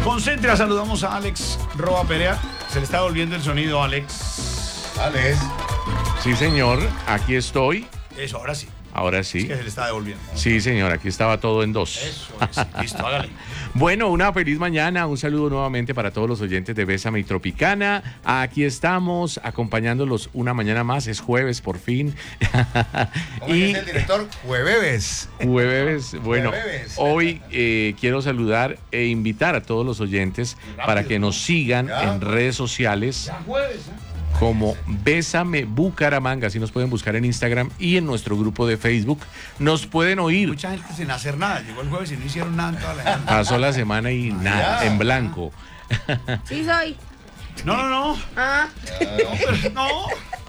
Concentra, saludamos a Alex Roa Perea. Se le está volviendo el sonido, Alex. Alex. Sí, señor, aquí estoy. Eso, ahora sí. Ahora sí. Es que se le está devolviendo. Sí, señor, aquí estaba todo en dos. Eso es. Listo, hágale. Bueno, una feliz mañana, un saludo nuevamente para todos los oyentes de Bésame y Tropicana. Aquí estamos acompañándolos una mañana más, es jueves por fin. ¿Cómo dice el director? Jueves. Jueves, bueno, Jueves. hoy quiero saludar e invitar a todos los oyentes para que nos sigan en redes sociales. Ya jueves, ¿eh? Como Bésame Bucaramanga, así nos pueden buscar en Instagram y en nuestro grupo de Facebook. Nos pueden oír. Mucha gente sin hacer nada. Llegó el jueves y no hicieron nada en toda la gente. Pasó la semana y nada, en blanco. Sí soy. No. Ah. No.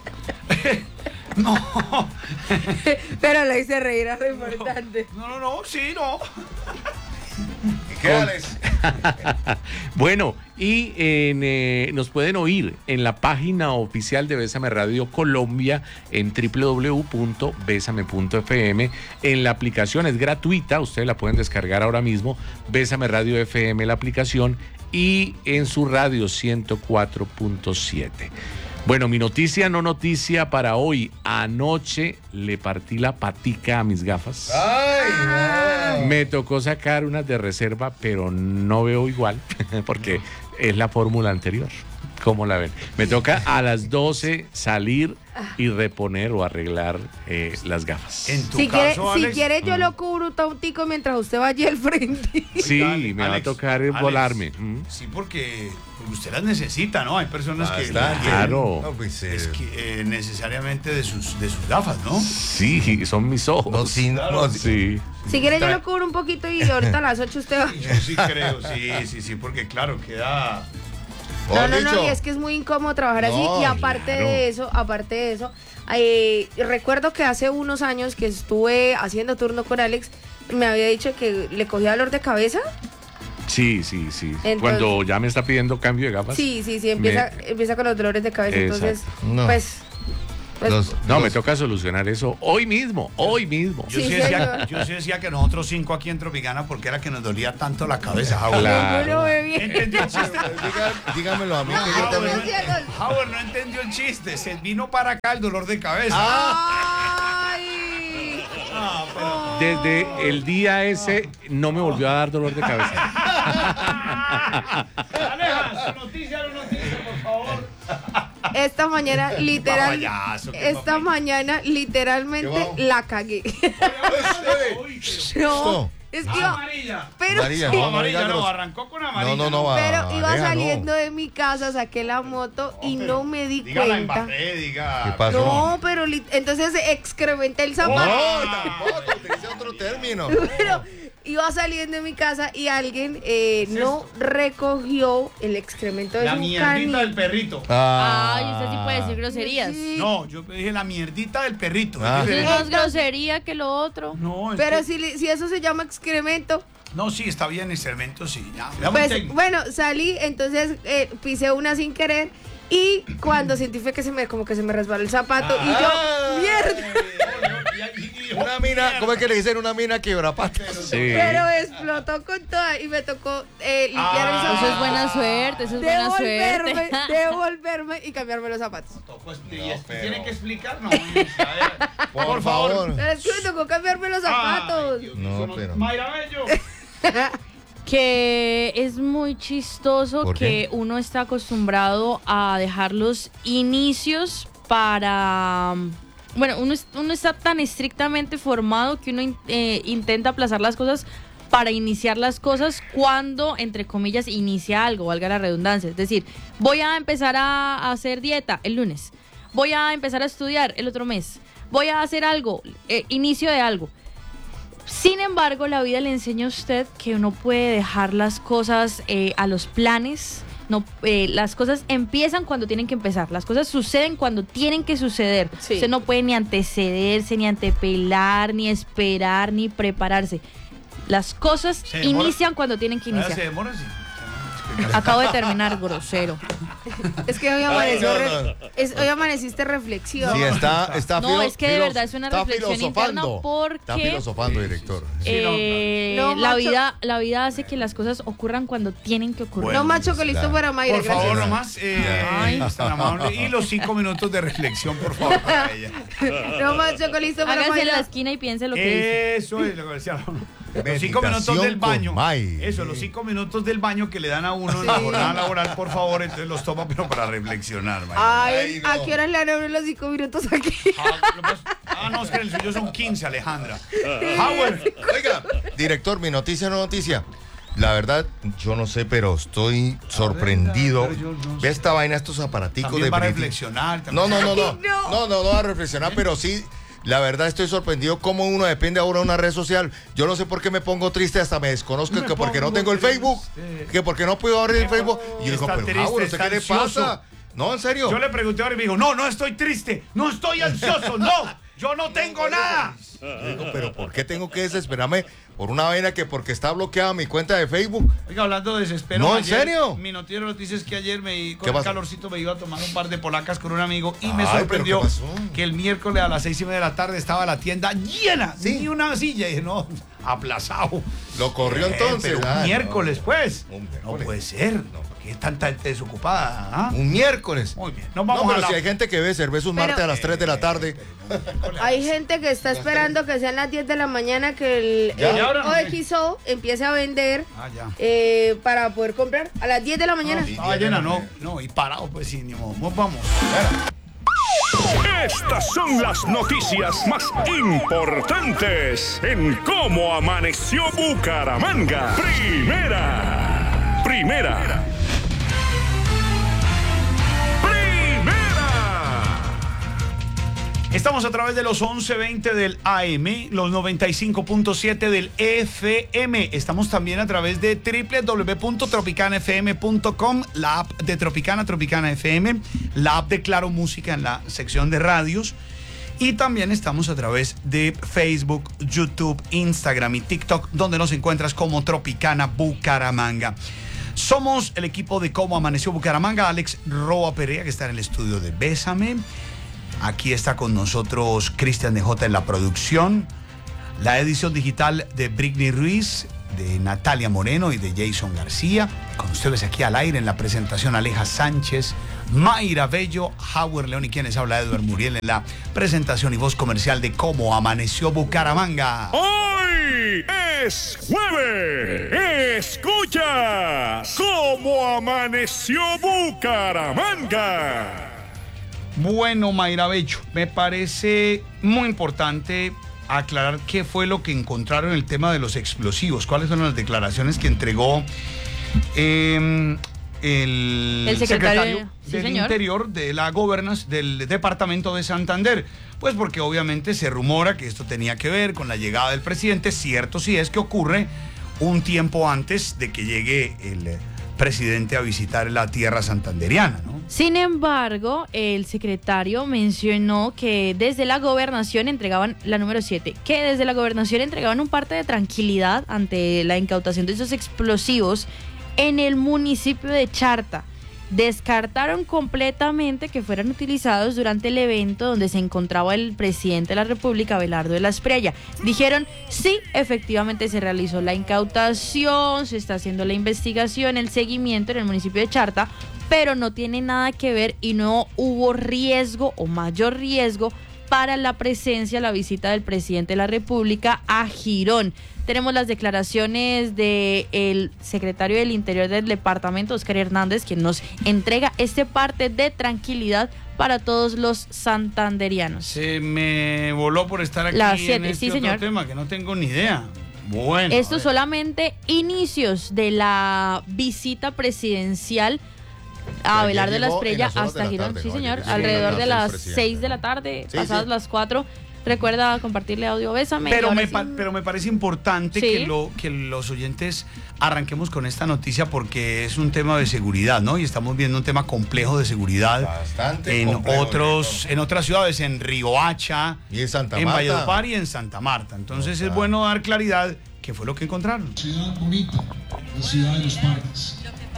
No. Pero lo hice reír, es lo importante. No, sí, no. ¿Qué, Alex? Bueno, y nos pueden oír en la página oficial de Bésame Radio Colombia en www.besame.fm. En la aplicación es gratuita, ustedes la pueden descargar ahora mismo. Bésame Radio FM, la aplicación, y en su radio 104.7. Bueno, mi noticia no noticia para hoy. Anoche le partí la patica a mis gafas. Ay, no. Me tocó sacar unas de reserva, pero no veo igual, porque es la fórmula anterior. ¿Cómo la ven? Me toca a las 12 salir y reponer o arreglar las gafas. En tu Si caso, Alex, quiere, yo lo cubro tautico mientras usted vaya al frente. Sí, Dale, me va a Alex, tocar Alex. volarme. Sí, porque usted las necesita, ¿no? Hay personas que Bastante. Claro. No, pues, es que, necesariamente de sus gafas, ¿no? Sí, son mis ojos. no, sin, no, Sí. Si quiere, yo lo cubro un poquito y ahorita a las 8 usted va. Yo sí creo, sí, porque claro, queda... No, y es que es muy incómodo trabajar así. No, Y aparte de eso, recuerdo que hace unos años que estuve haciendo turno con Alex, me había dicho que le cogía dolor de cabeza. Sí. Entonces- Cuando ya me está pidiendo cambio de gafas. Sí, empieza con los dolores de cabeza. Exacto. Entonces, No. pues No, me toca solucionar eso hoy mismo. Yo Sí, sí señor. decía que nosotros 5 aquí en Tropicana, porque era que nos dolía tanto la cabeza, Howard. Claro. no lo ve bien. ¿Entendió el chiste? Dígamelo a mí, que yo también. Howard no entendió el chiste. Se vino para acá el dolor de cabeza. ¡Ay! Desde el día ese no me volvió a dar dolor de cabeza. Aleja, su noticia, por favor. Esta mañana, Papayazo, qué literalmente ¿Qué la cagué. No, es que iba, Amarilla. pero, Amarilla, sí, no, Amarilla, diga no, gros- arrancó con amarilla. No, pero iba Aleja, saliendo no. de mi casa, saqué la moto y no me di Diga la cuenta. embarré, diga. ¿Qué pasó? No, pero entonces excrementé el zapato. No, tampoco, utilice otro término. Pero iba saliendo de mi casa y alguien no recogió el excremento de La su mierdita canilla. del perrito. Ay, usted sí puede decir groserías. Sí. No, yo dije la mierdita del perrito. Ah. Es Eso es diferente. más grosería que lo otro. No, es Pero que- si eso se llama excremento, No, sí, está bien, excremento, sí. Ya, veamos pues técnico. bueno, salí, entonces pisé una sin querer y cuando sentí fue que como que se me resbaló el zapato y yo, ¡mierda! Una mina, ¿cómo es que le dicen? Una mina quebrapatas. Sí. Pero explotó con toda y me tocó limpiar el zapato. Eso es buena suerte, eso es buena suerte. Devolverme y cambiarme los zapatos. ¿Tiene que explicar? No, Por favor. Pero es que me tocó cambiarme los zapatos. No, pero- Mayra Bello. Que es muy chistoso ¿Por que qué? uno está acostumbrado a dejar los inicios para... Bueno, uno está tan estrictamente formado que uno intenta aplazar las cosas para iniciar las cosas cuando, entre comillas, inicia algo, valga la redundancia. Es decir, voy a empezar a hacer dieta el lunes, voy a empezar a estudiar el otro mes, voy a hacer algo, inicio de algo. Sin embargo, la vida le enseña a usted que uno puede dejar las cosas a los planes. No, las cosas empiezan cuando tienen que empezar. Las cosas suceden cuando tienen que suceder. Sí. Usted no puede ni antecederse, ni antepelar, ni esperar, ni prepararse. Las cosas Se demora. inician cuando tienen que Se iniciar. demora, sí. Acabo de terminar, grosero. Es que hoy amaneció no. hoy amaneciste reflexión. Sí, está No, es que de verdad es una está reflexión interna porque Está filosofando, director. No, la macho. vida hace que las cosas ocurran cuando tienen que ocurrir. Bueno, No, macho, que listo claro. para Mayra. Por favor, gracias. nomás, Ay. es tan amable. Y los 5 minutos de reflexión, por favor, para ella. No, macho, que listo para Hágase en la Mayra. esquina y piense lo que dice. Eso es lo que decía. Los 5 Meditación minutos del baño. con May. Eso, los 5 minutos del baño que le dan a uno en la jornada laboral, por favor, entonces los toma, pero para reflexionar, May. Ay, no. ¿a qué hora le han abierto los 5 minutos aquí? No, es que el suyo son 15, Alejandra. Howard. Oiga, director, mi noticia no noticia. La verdad, yo no sé, pero estoy sorprendido. pero yo no Ve sé. esta vaina, estos aparaticos También de para breathing. reflexionar. No, también. no va a reflexionar, pero sí, la verdad estoy sorprendido cómo uno depende ahora de una red social. Yo no sé por qué me pongo triste, hasta me desconozco, Me que porque no pongo tengo el Facebook, triste. que porque no puedo abrir el Facebook. Y yo digo, Está pero triste, Howard, ¿usted está qué le ansioso. pasa? No, en serio. Yo le pregunté ahora y me dijo, no estoy triste, no estoy ansioso, no, yo no tengo nada. Yo digo, pero ¿por qué tengo que desesperarme por una vaina que porque está bloqueada mi cuenta de Facebook? Oiga, hablando de desespero. No, ¿en ayer, serio? Mi noticiero noticias es que ayer con ¿Qué el pasó? calorcito me iba a tomar un par de polacas con un amigo y me Ay, sorprendió ¿pero qué pasó? que el miércoles a las 6:30 de la tarde estaba la tienda llena, Sí. ni una silla. Y dije, no, aplazado. Lo corrió entonces. Pero Ah, un no. miércoles, pues. Un No miércoles. puede ser. ¿Por qué tanta gente desocupada? ¿Ah? Un miércoles. Muy bien. Nos vamos No, a pero la... si hay gente que ve cerveza un Pero- martes a las 3 de la tarde. Hay gente que está esperando que sean las 10 de la mañana que el Ya. ¿Y ahora? OXO empiece a vender Ah, ya. para poder comprar a las 10 de la mañana. Estaba llena, no, y parado, pues sí, ni modo. Vamos. Estas son las noticias más importantes en cómo amaneció Bucaramanga. Primera. Estamos a través de los 11:20 del AM, los 95.7 del FM. Estamos también a través de www.tropicanafm.com, la app de Tropicana FM, la app de Claro Música en la sección de radios. Y también estamos a través de Facebook, YouTube, Instagram y TikTok, donde nos encuentras como Tropicana Bucaramanga. Somos el equipo de Cómo Amaneció Bucaramanga. Alex Roa Perea, que está en el estudio de Bésame. Aquí está con nosotros Cristian DJ en la producción. La edición digital de Britney Ruiz, de Natalia Moreno y de Jason García. Con ustedes aquí al aire en la presentación Aleja Sánchez, Mayra Bello, Howard León y quienes habla Edward Muriel en la presentación y voz comercial de Cómo Amaneció Bucaramanga. Hoy es jueves. Escuchas cómo amaneció Bucaramanga. Bueno, Mayra Bello, me parece muy importante aclarar qué fue lo que encontraron en el tema de los explosivos. ¿Cuáles son las declaraciones que entregó el secretario sí, del señor. Interior de la Governance del departamento de Santander? Pues porque obviamente se rumora que esto tenía que ver con la llegada del presidente. Cierto sí es que ocurre un tiempo antes de que llegue el presidente a visitar la tierra santanderiana, ¿no? Sin embargo, el secretario mencionó que desde la gobernación entregaban, la número 7, que desde la gobernación entregaban un parte de tranquilidad ante la incautación de esos explosivos en el municipio de Charta. Descartaron completamente que fueran utilizados durante el evento donde se encontraba el presidente de la República, Abelardo de la Espriella. Dijeron, sí, efectivamente se realizó la incautación, se está haciendo la investigación, el seguimiento en el municipio de Charta, pero no tiene nada que ver y no hubo riesgo o mayor riesgo para la presencia, la visita del presidente de la República a Girón. Tenemos las declaraciones del secretario del Interior del departamento, Oscar Hernández, quien nos entrega este parte de tranquilidad para todos los santanderianos. Se me voló por estar aquí Las en 7, este sí, otro señor. tema que no tengo ni idea. Bueno. Esto a ver. solamente inicios de la visita presidencial a Abelardo de la llegó en Espriella las horas hasta de la Girón, tarde, sí ¿no? señor, Llegó alrededor a de las las 6 6 de la tarde, Sí, pasadas sí. las 4. Recuerda compartirle audio, bésame. Pero y me, ahora sí. pero me parece importante Sí. que los oyentes arranquemos con esta noticia porque es un tema de seguridad, ¿no? Y estamos viendo un tema complejo de seguridad Bastante en complejo, en otras ciudades, en Riohacha, Y en Santa en Marta. Valledupar y en Santa Marta. Entonces Total. es bueno dar claridad qué fue lo que encontraron. Ciudad bonita, la ciudad de los parques.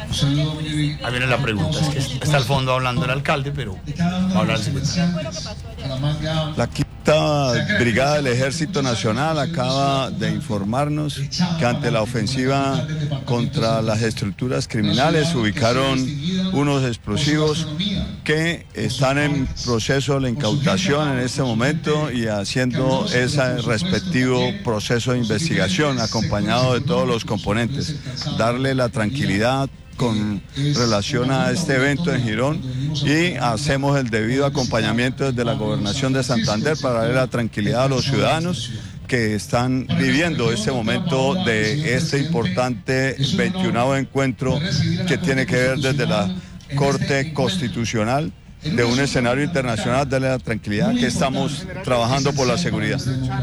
Ahí viene la pregunta, es que está al fondo hablando el alcalde, pero va a hablar el secretario. La quinta brigada del Ejército Nacional acaba de informarnos que ante la ofensiva contra las estructuras criminales ubicaron unos explosivos que están en proceso de incautación en este momento y haciendo ese respectivo proceso de investigación acompañado de todos los componentes. Darle la tranquilidad con relación a este evento en Girón y hacemos el debido acompañamiento desde la Gobernación de Santander para darle la tranquilidad a los ciudadanos que están viviendo este momento de este importante 21º encuentro que tiene que ver desde la Corte Constitucional de un escenario internacional, darle la tranquilidad que estamos trabajando por la seguridad.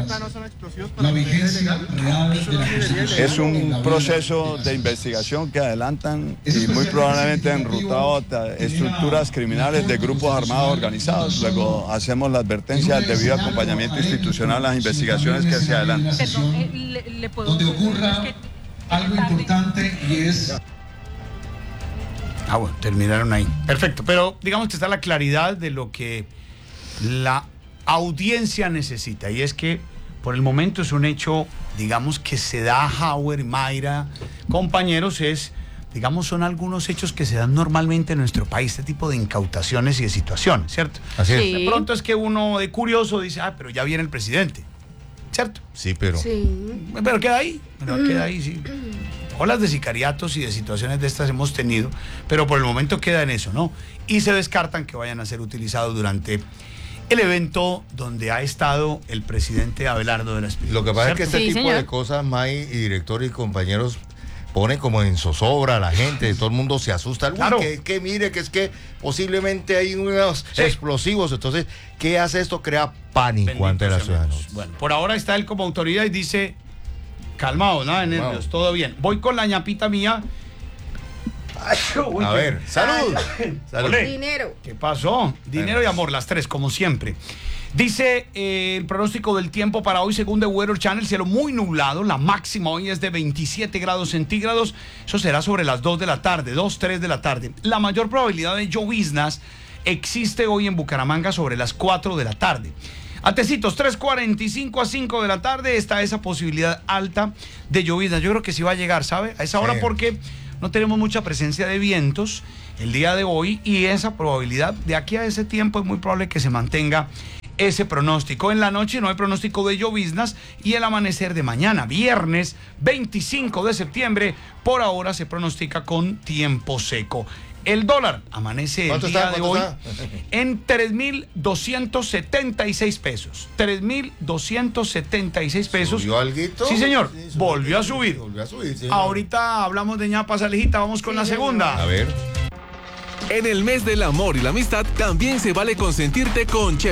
Es un proceso de investigación que adelantan y muy probablemente enrutado a estructuras criminales de grupos armados organizados. Luego hacemos la advertencia del debido acompañamiento institucional a las investigaciones que se adelantan. Donde ocurra algo importante y es... Ah, bueno, terminaron ahí. Perfecto, pero digamos que está la claridad de lo que la audiencia necesita. Y es que por el momento es un hecho, digamos, que se da a Howard y Mayra, compañeros, digamos, son algunos hechos que se dan normalmente en nuestro país, este tipo de incautaciones y de situaciones, ¿cierto? Así es. Sí. De pronto es que uno de curioso dice, pero ya viene el presidente, ¿cierto? Sí, pero... Sí. Pero queda ahí, sí. Olas de sicariatos y de situaciones de estas hemos tenido, pero por el momento queda en eso, ¿no? Y se descartan que vayan a ser utilizados durante el evento donde ha estado el presidente Abelardo de la Espriella. Lo que pasa es que ¿cierto? este Sí, tipo señor. de cosas, May y director y compañeros, ponen como en zozobra a la gente, todo el mundo se asusta. Uy, Claro. que mire, que es que posiblemente hay unos explosivos. Entonces, ¿qué hace esto? Crea pánico Bendito ante la sea ciudadanía. Dios. Bueno, por ahora está él como autoridad y dice, calmado, nada de nervios, Calmado. todo bien. Voy con la ñapita mía. Ay, uy, A qué- ver, salud. Salud. Olé. Dinero. ¿Qué pasó? Dinero y amor, las tres, como siempre. Dice el pronóstico del tiempo para hoy, según The Weather Channel, cielo muy nublado. La máxima hoy es de 27 grados centígrados. Eso será sobre las 2 de la tarde, 2, 3 de la tarde. La mayor probabilidad de lloviznas existe hoy en Bucaramanga sobre las 4 de la tarde. Atecitos, 3:45 a 5 de la tarde está esa posibilidad alta de lloviznas. Yo creo que sí va a llegar, ¿sabe? A esa hora Sí. porque no tenemos mucha presencia de vientos el día de hoy y esa probabilidad de aquí a ese tiempo es muy probable que se mantenga ese pronóstico. En la noche no hay pronóstico de lloviznas y el amanecer de mañana, viernes 25 de septiembre, por ahora se pronostica con tiempo seco. El dólar amanece el ¿Cuánto día está? de ¿Cuánto hoy está? en 3.276 pesos. 3.276 pesos. ¿Subió alguito? Sí, señor. Sí, subió Volvió a alguito. subir. Volvió a subir, señor. Ahorita hablamos de ñapas, Alejita. Vamos con la segunda. A ver. En el mes del amor y la amistad también se vale consentirte con Chevrolet.